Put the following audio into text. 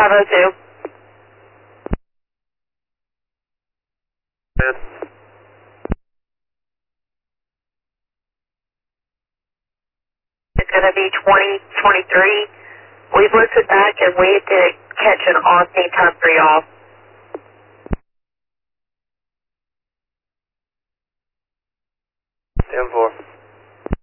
502. It's going to be 2023. We've listened back and we did catch an on-scene time for y'all.